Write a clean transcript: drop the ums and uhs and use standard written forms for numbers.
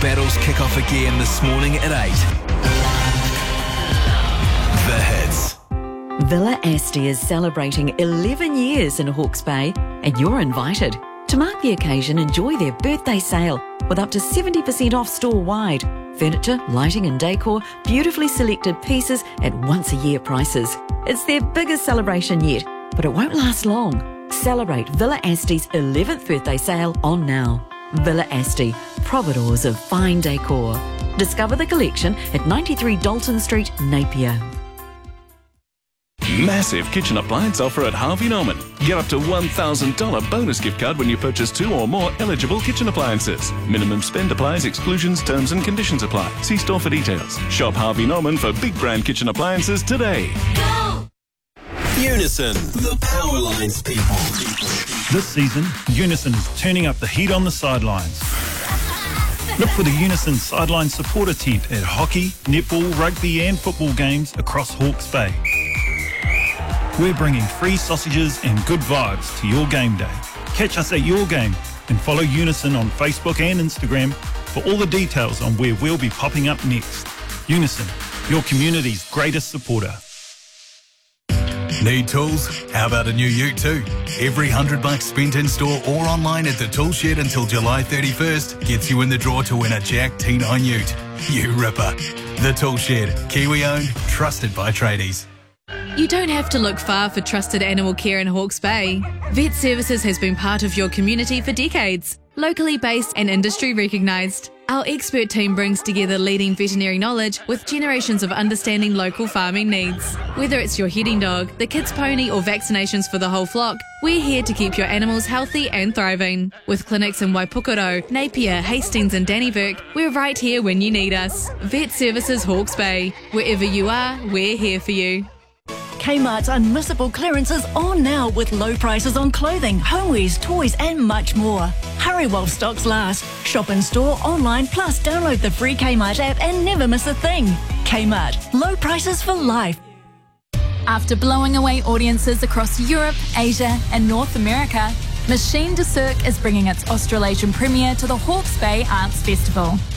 battles kick off again this morning at 8. The Hits. Villa Asti is celebrating 11 years in Hawke's Bay, and you're invited. To mark the occasion, enjoy their birthday sale with up to 70% off store-wide. Furniture, lighting and decor, beautifully selected pieces at once-a-year prices. It's their biggest celebration yet, but it won't last long. Celebrate Villa Asti's 11th birthday sale on now. Villa Asti, providores of fine decor. Discover the collection at 93 Dalton Street, Napier. Massive kitchen appliance offer at Harvey Norman. Get up to $1,000 bonus gift card when you purchase 2 or more eligible kitchen appliances. Minimum spend applies, exclusions, terms and conditions apply. See store for details. Shop Harvey Norman for big brand kitchen appliances today. Go! Unison, the power lines people. This season, Unison is turning up the heat on the sidelines. Look for the Unison Sideline Supporter Tent at hockey, netball, rugby and football games across Hawke's Bay. We're bringing free sausages and good vibes to your game day. Catch us at your game and follow Unison on Facebook and Instagram for all the details on where we'll be popping up next. Unison, your community's greatest supporter. Need tools? How about a new ute too? Every $100 spent in store or online at the Tool Shed until July 31st gets you in the draw to win a Jack T9 ute. You ripper. The Tool Shed, Kiwi owned, trusted by tradies. You don't have to look far for trusted animal care in Hawke's Bay. Vet Services has been part of your community for decades. Locally based and industry recognised. Our expert team brings together leading veterinary knowledge with generations of understanding local farming needs. Whether it's your heading dog, the kids' pony or vaccinations for the whole flock, we're here to keep your animals healthy and thriving. With clinics in Waipukoro, Napier, Hastings and Dannyburg, we're right here when you need us. Vet Services Hawke's Bay. Wherever you are, we're here for you. Kmart's unmissable clearances on now with low prices on clothing, homewares, toys and much more. Hurry while stocks last. Shop in store, online, plus download the free Kmart app and never miss a thing. Kmart, low prices for life. After blowing away audiences across Europe, Asia and North America, Machine de Cirque is bringing its Australasian premiere to the Hawke's Bay Arts Festival.